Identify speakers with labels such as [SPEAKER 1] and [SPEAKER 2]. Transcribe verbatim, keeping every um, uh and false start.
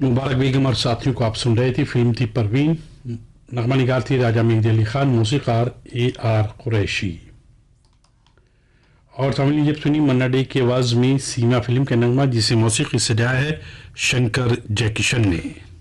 [SPEAKER 1] मुबारक बेगम और साथियों को आप सुन रहे थे। फिल्म थी परवीन, नगमा निगार थी राजा मेहदी अली खान, मौसीकार ए आर कुरैशी। और तमिल जब सुनी मन्ना डे की आवाज़ में सीमा फिल्म का नगमा, जिसे मौसीकी सजाया है शंकर जयकिशन ने।